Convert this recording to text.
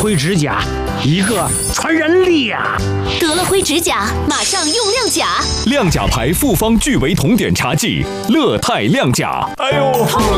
辉指甲，一个传人力呀！ 得了辉指甲，马上用亮甲。 亮甲牌复方聚维酮碘茶剂，乐泰亮甲。 哎呦！